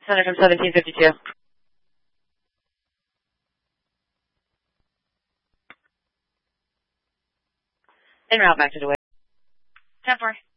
Center from 1752. En route back to DeWitt. 10-4.